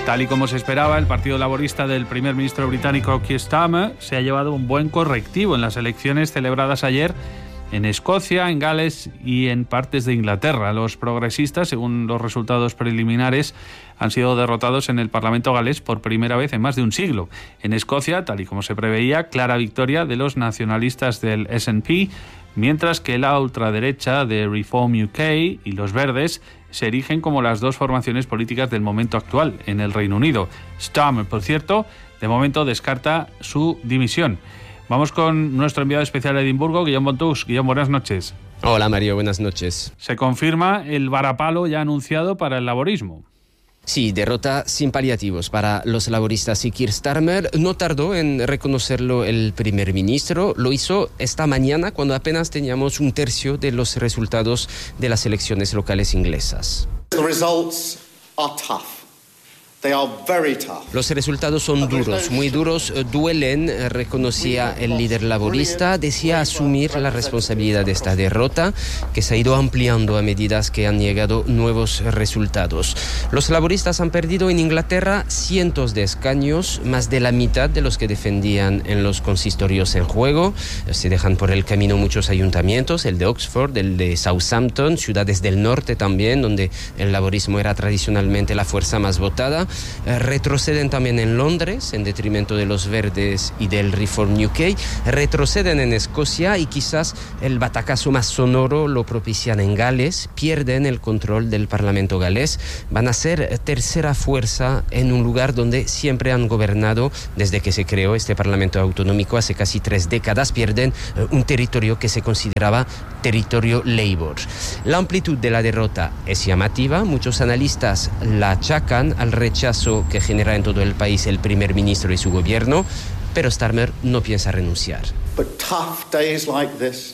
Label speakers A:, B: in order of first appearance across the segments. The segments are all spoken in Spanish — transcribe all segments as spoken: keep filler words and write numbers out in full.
A: Tal y como se esperaba, el Partido Laborista del primer ministro británico Keir Starmer se ha llevado un buen correctivo en las elecciones celebradas ayer en Escocia, en Gales y en partes de Inglaterra. Los progresistas, según los resultados preliminares, han sido derrotados en el Parlamento galés por primera vez en más de un siglo. En Escocia, tal y como se preveía, clara victoria de los nacionalistas del S and P, mientras que la ultraderecha de Reform U K y los Verdes se erigen como las dos formaciones políticas del momento actual en el Reino Unido. Starmer, por cierto, de momento descarta su dimisión. Vamos con nuestro enviado especial a Edimburgo, Guillaume Bontús. Guillaume, buenas noches.
B: Hola Mario, buenas noches.
A: Se confirma el varapalo ya anunciado para el laborismo.
B: Sí, derrota sin paliativos para los laboristas y Keir Starmer no tardó en reconocerlo el primer ministro. Lo hizo esta mañana cuando apenas teníamos un tercio de los resultados de las elecciones locales inglesas.
C: The results are tough. They are very tough.
B: Los resultados son duros, muy duros, duelen, reconocía el líder laborista, decía asumir la responsabilidad de esta derrota que se ha ido ampliando a medida que han llegado nuevos resultados. Los laboristas han perdido en Inglaterra cientos de escaños, más de la mitad de los que defendían en los consistorios en juego. Se dejan por el camino muchos ayuntamientos, el de Oxford, el de Southampton, ciudades del norte también, donde el laborismo era tradicionalmente la fuerza más votada. Eh, retroceden también en Londres, en detrimento de los Verdes y del Reform U K. Retroceden en Escocia y quizás el batacazo más sonoro lo propician en Gales. Pierden el control del Parlamento galés. Van a ser tercera fuerza en un lugar donde siempre han gobernado desde que se creó este Parlamento autonómico hace casi tres décadas. Pierden eh, un territorio que se consideraba territorio Labour. La amplitud de la derrota es llamativa. Muchos analistas la achacan al rechazo que genera en todo el país el primer ministro y su gobierno, pero Starmer no piensa renunciar.
C: But tough days like this,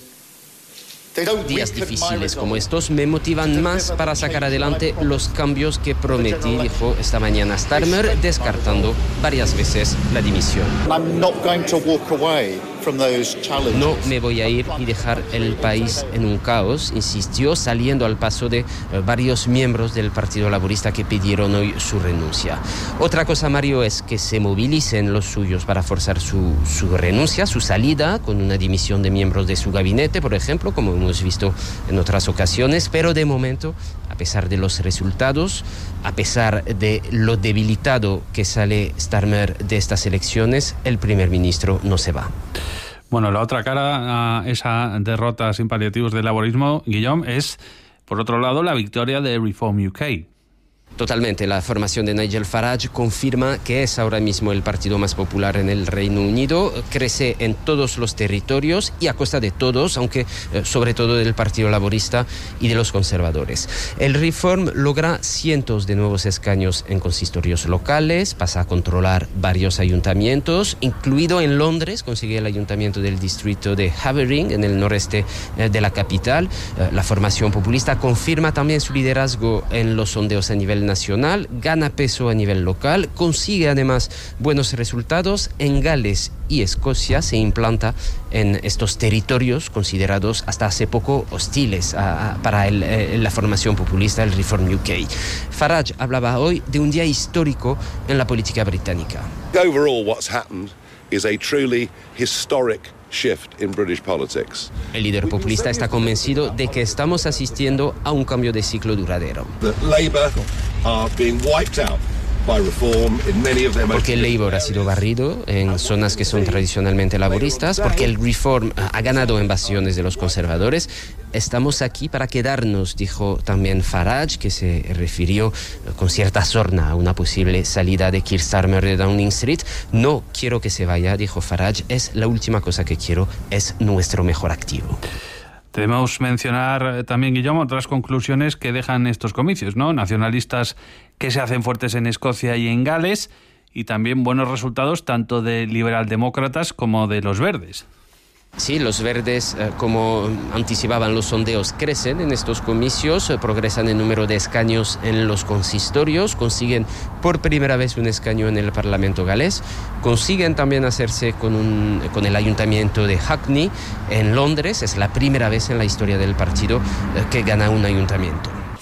C: they don't
B: Días
C: weaken my
B: difíciles
C: resolve.
B: como estos me motivan más para sacar adelante los cambios que prometí, dijo esta mañana Starmer, descartando varias veces la dimisión.
C: I'm not going to walk away from those challenges.
B: No me voy a ir y dejar el país en un caos, insistió, saliendo al paso de eh, varios miembros del Partido Laborista que pidieron hoy su renuncia. Otra cosa, Mario, es que se movilicen los suyos para forzar su, su renuncia, su salida, con una dimisión de miembros de su gabinete, por ejemplo, como hemos visto en otras ocasiones, pero de momento, a pesar de los resultados, a pesar de lo debilitado que sale Starmer de estas elecciones, el primer ministro no se va.
A: Bueno, la otra cara a esa derrota sin paliativos del laborismo, Guillaume, es, por otro lado, la victoria de Reform U K.
B: Totalmente, la formación de Nigel Farage confirma que es ahora mismo el partido más popular en el Reino Unido, crece en todos los territorios y a costa de todos, aunque eh, sobre todo del Partido Laborista y de los conservadores. El Reform logra cientos de nuevos escaños en consistorios locales, pasa a controlar varios ayuntamientos, incluido en Londres, consigue el ayuntamiento del distrito de Havering, en el noreste eh, de la capital. Eh, la formación populista confirma también su liderazgo en los sondeos a nivel nacional, gana peso a nivel local, consigue además buenos resultados. En Gales y Escocia se implanta en estos territorios considerados hasta hace poco hostiles a, a, para el, eh, la formación populista, el Reform U K. Farage hablaba hoy de un día histórico en la política británica.
D: Overall, what's happened is a truly historic shift in British politics.
B: El líder populista está convencido de que estamos asistiendo a un cambio de ciclo duradero.
D: That Labour are being wiped out by reform in many of their most
B: Porque el Labour ha sido barrido en zonas que son tradicionalmente laboristas, porque el Reform ha ganado en bastiones de los conservadores. Estamos aquí para quedarnos, dijo también Farage, que se refirió con cierta sorna a una posible salida de Keir Starmer de Downing Street. No quiero que se vaya, dijo Farage, es la última cosa que quiero, es nuestro mejor activo.
A: Debemos mencionar también, Guillermo, otras conclusiones que dejan estos comicios, ¿no? Nacionalistas que se hacen fuertes en Escocia y en Gales, y también buenos resultados tanto de liberaldemócratas como de los verdes.
B: Sí, los verdes, eh, como anticipaban los sondeos, crecen en estos comicios, eh, progresan en número de escaños en los consistorios, consiguen por primera vez un escaño en el Parlamento galés, consiguen también hacerse con, un, con el ayuntamiento de Hackney en Londres, es la primera vez en la historia del partido eh, que gana un ayuntamiento.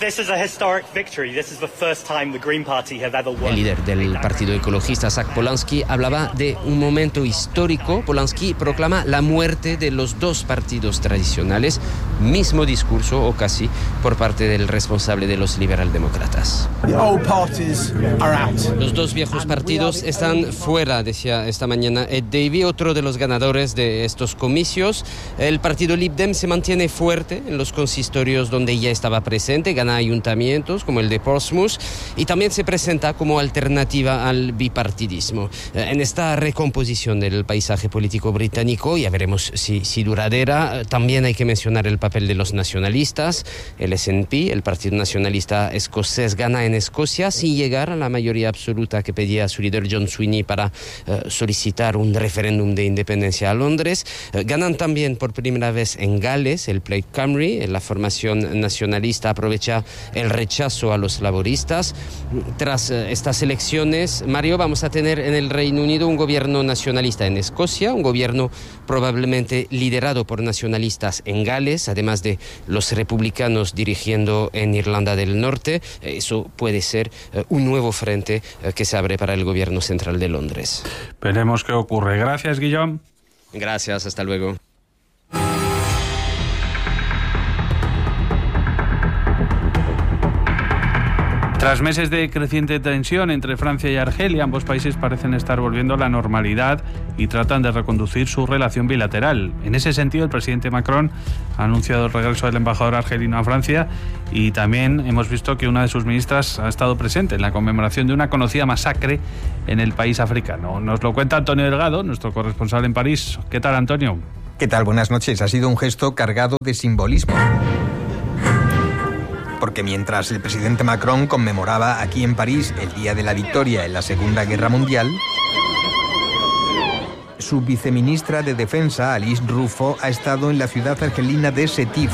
B: El líder del Partido Ecologista, Zach Polanski, hablaba de un momento histórico. Polanski proclama la muerte de los dos partidos tradicionales, mismo discurso o casi por parte del responsable de los liberaldemócratas. Los dos viejos partidos están fuera, decía esta mañana Ed Davey, otro de los ganadores de estos comicios. El partido Lib Dem se mantiene fuerte en los consistorios donde ya estaba presente, gana ayuntamientos como el de Portsmouth y también se presenta como alternativa al bipartidismo. En esta recomposición del paisaje político británico, ya veremos si, si duradera, también hay que mencionar el papel de los nacionalistas. El S N P, el Partido Nacionalista Escocés, gana en Escocia sin llegar a la mayoría absoluta que pedía su líder John Sweeney para uh, solicitar un referéndum de independencia a Londres. Uh, ganan también por primera vez en Gales, el Plaid Cymru. La formación nacionalista aprovecha el rechazo a los laboristas. Tras uh, estas elecciones, Mario, vamos a tener en el Reino Unido un gobierno nacionalista en Escocia, un gobierno probablemente liderado por nacionalistas en Gales, además de los republicanos dirigiendo en Irlanda del Norte. Eso puede ser uh, un nuevo frente uh, que se abre para el gobierno central de Londres.
A: Veremos qué ocurre. Gracias, Guillaume.
B: Gracias, hasta luego.
A: Tras meses de creciente tensión entre Francia y Argelia, ambos países parecen estar volviendo a la normalidad y tratan de reconducir su relación bilateral. En ese sentido, el presidente Macron ha anunciado el regreso del embajador argelino a Francia y también hemos visto que una de sus ministras ha estado presente en la conmemoración de una conocida masacre en el país africano. Nos lo cuenta Antonio Delgado, nuestro corresponsal en París. ¿Qué tal, Antonio?
E: ¿Qué tal? Buenas noches. Ha sido un gesto cargado de simbolismo. Porque mientras el presidente Macron conmemoraba aquí en París el Día de la Victoria en la Segunda Guerra Mundial, su viceministra de Defensa, Alice Rufo, ha estado en la ciudad argelina de Sétif,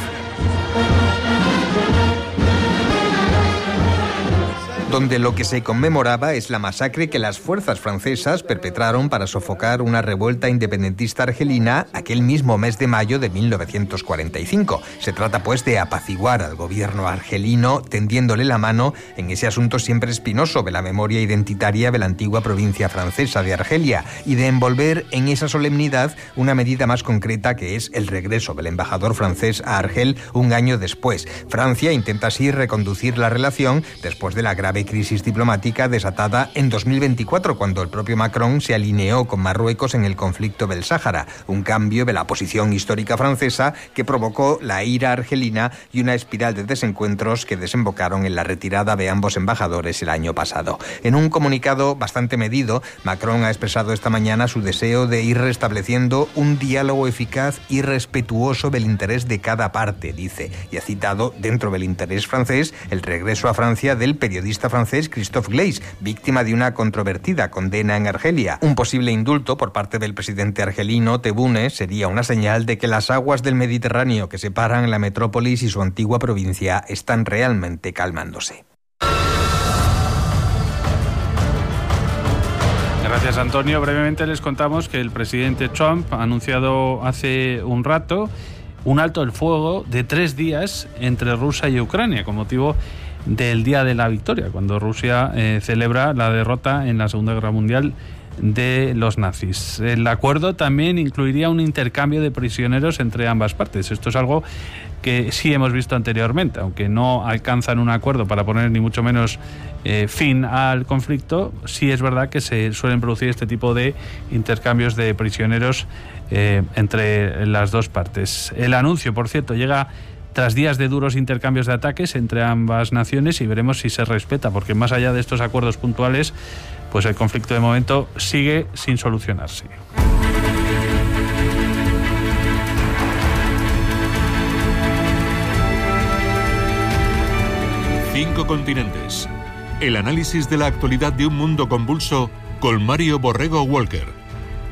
E: donde lo que se conmemoraba es la masacre que las fuerzas francesas perpetraron para sofocar una revuelta independentista argelina aquel mismo mes de mayo de mil novecientos cuarenta y cinco. Se trata pues de apaciguar al gobierno argelino tendiéndole la mano en ese asunto siempre espinoso de la memoria identitaria de la antigua provincia francesa de Argelia y de envolver en esa solemnidad una medida más concreta que es el regreso del embajador francés a Argel un año después. Francia intenta así reconducir la relación después de la grave crisis diplomática desatada en dos mil veinticuatro, cuando el propio Macron se alineó con Marruecos en el conflicto del Sáhara, un cambio de la posición histórica francesa que provocó la ira argelina y una espiral de desencuentros que desembocaron en la retirada de ambos embajadores el año pasado. En un comunicado bastante medido, Macron ha expresado esta mañana su deseo de ir restableciendo un diálogo eficaz y respetuoso del interés de cada parte, dice, y ha citado, dentro del interés francés, el regreso a Francia del periodista francés Christophe Glaise, víctima de una controvertida condena en Argelia. Un posible indulto por parte del presidente argelino Tebboune sería una señal de que las aguas del Mediterráneo que separan la metrópolis y su antigua provincia están realmente calmándose.
A: Gracias, Antonio. Brevemente les contamos que el presidente Trump ha anunciado hace un rato un alto el fuego de tres días entre Rusia y Ucrania con motivo del Día de la Victoria, cuando Rusia eh, celebra la derrota en la Segunda Guerra Mundial de los nazis. El acuerdo también incluiría un intercambio de prisioneros entre ambas partes. Esto es algo que sí hemos visto anteriormente, aunque no alcanzan un acuerdo para poner ni mucho menos eh, fin al conflicto. Sí es verdad que se suelen producir este tipo de intercambios de prisioneros eh, entre las dos partes. El anuncio, por cierto, llega tras días de duros intercambios de ataques entre ambas naciones y veremos si se respeta, porque más allá de estos acuerdos puntuales, pues el conflicto de momento sigue sin solucionarse.
F: Cinco continentes. El análisis de la actualidad de un mundo convulso con Mario Borrego Walker.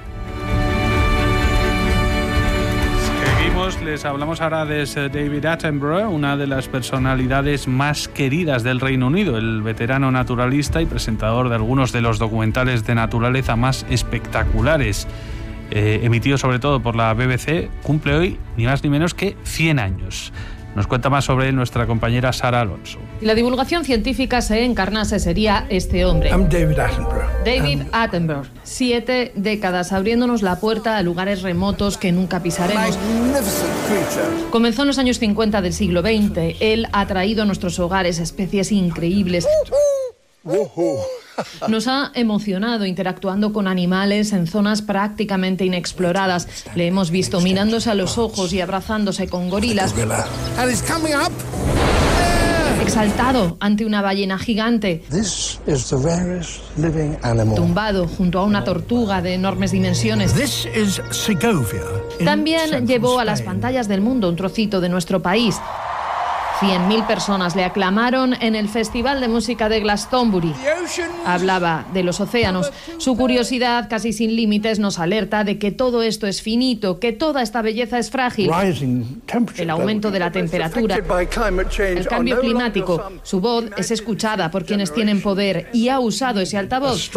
A: Les hablamos ahora de Sir David Attenborough, una de las personalidades más queridas del Reino Unido, el veterano naturalista y presentador de algunos de los documentales de naturaleza más espectaculares, eh, emitidos sobre todo por la B B C, cumple hoy ni más ni menos que cien años. Nos cuenta más sobre él nuestra compañera Sara Alonso.
G: Si la divulgación científica se encarnase, sería este hombre.
H: I'm David Attenborough.
G: David Attenborough. Siete décadas abriéndonos la puerta a lugares remotos que nunca pisaremos. Comenzó en los años cincuenta del siglo veinte. Él ha traído a nuestros hogares especies increíbles. Nos ha emocionado interactuando con animales en zonas prácticamente inexploradas. Le hemos visto mirándose a los ojos y abrazándose con gorilas. Exaltado ante una ballena gigante. Tumbado junto a una tortuga de enormes dimensiones. También llevó a las pantallas del mundo un trocito de nuestro país. cien mil personas le aclamaron en el Festival de Música de Glastonbury. Hablaba de los océanos. Su curiosidad, casi sin límites, nos alerta de que todo esto es finito, que toda esta belleza es frágil. El aumento de la temperatura, el cambio climático. Su voz es escuchada por quienes tienen poder y ha usado ese altavoz.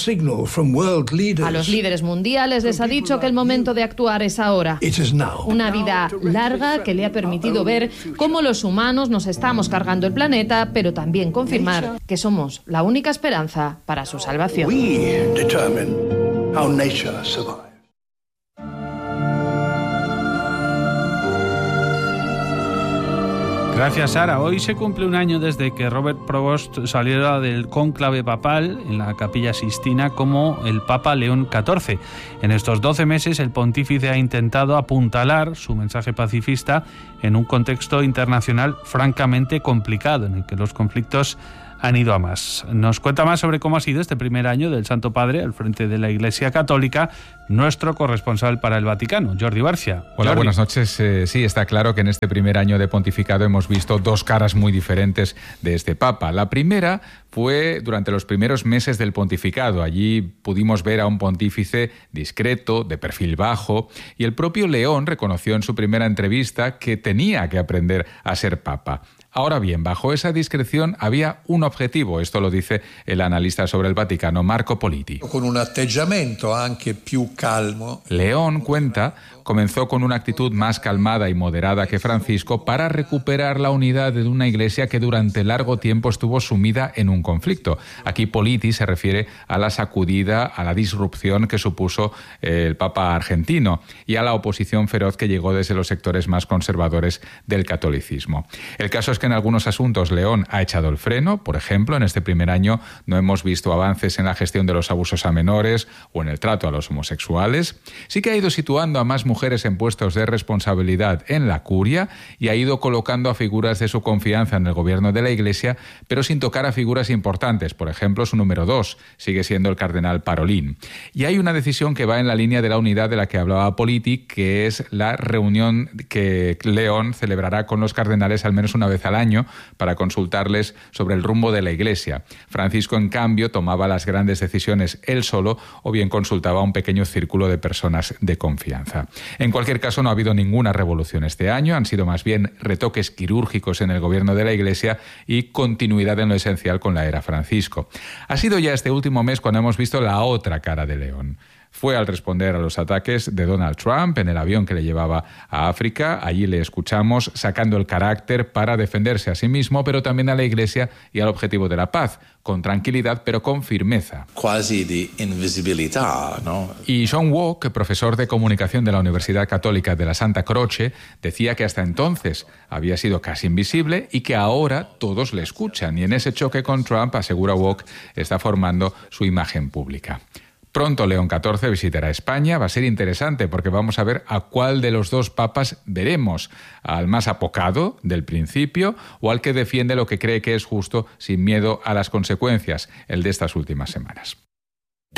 G: A los líderes mundiales les ha dicho que el momento de actuar es ahora. Una vida larga que le ha permitido ver cómo los humanos nos estamos cargando el planeta, pero también confirmar que somos la única esperanza para su salvación.
A: Gracias, Sara. Hoy se cumple un año desde que Robert Provost saliera del cónclave papal en la Capilla Sixtina como el Papa León catorce. En estos doce meses, el pontífice ha intentado apuntalar su mensaje pacifista en un contexto internacional francamente complicado, en el que los conflictos han ido a más. Nos cuenta más sobre cómo ha sido este primer año del Santo Padre al frente de la Iglesia Católica nuestro corresponsal para el Vaticano, Jordi Barcia.
I: Hola,
A: Jordi.
I: Buenas noches. Eh, sí, está claro que en este primer año de pontificado hemos visto dos caras muy diferentes de este Papa. La primera fue durante los primeros meses del pontificado. Allí pudimos ver a un pontífice discreto, de perfil bajo, y el propio León reconoció en su primera entrevista que tenía que aprender a ser Papa. Ahora bien, bajo esa discreción había un objetivo, esto lo dice el analista sobre el Vaticano, Marco Politi.
H: Con un atteggiamento anche più calmo.
I: León, cuenta, comenzó con una actitud más calmada y moderada que Francisco para recuperar la unidad de una iglesia que durante largo tiempo estuvo sumida en un conflicto. Aquí Politi se refiere a la sacudida, a la disrupción que supuso el Papa argentino y a la oposición feroz que llegó desde los sectores más conservadores del catolicismo. El caso es que en algunos asuntos León ha echado el freno. Por ejemplo, en este primer año no hemos visto avances en la gestión de los abusos a menores o en el trato a los homosexuales. Sí que ha ido situando a más mujeres en puestos de responsabilidad en la curia y ha ido colocando a figuras de su confianza en el gobierno de la Iglesia, pero sin tocar a figuras importantes. Por ejemplo, su número dos sigue siendo el cardenal Parolin. Y hay una decisión que va en la línea de la unidad de la que hablaba Politi, que es la reunión que León celebrará con los cardenales al menos una vez al año para consultarles sobre el rumbo de la Iglesia. Francisco, en cambio, tomaba las grandes decisiones él solo o bien consultaba a un pequeño círculo de personas de confianza. En cualquier caso, no ha habido ninguna revolución este año, han sido más bien retoques quirúrgicos en el gobierno de la Iglesia y continuidad en lo esencial con la era Francisco. Ha sido ya este último mes cuando hemos visto la otra cara de León. Fue al responder a los ataques de Donald Trump en el avión que le llevaba a África. Allí le escuchamos sacando el carácter para defenderse a sí mismo, pero también a la Iglesia y al objetivo de la paz, con tranquilidad pero con firmeza.
J: Quasi de invisibilidad, ¿no?
I: Y John Walk, profesor de comunicación de la Universidad Católica de la Santa Croce, decía que hasta entonces había sido casi invisible y que ahora todos le escuchan. Y en ese choque con Trump, asegura Walk, está formando su imagen pública. Pronto León catorce visitará España. Va a ser interesante porque vamos a ver a cuál de los dos papas veremos, al más apocado del principio o al que defiende lo que cree que es justo sin miedo a las consecuencias, el de estas últimas semanas.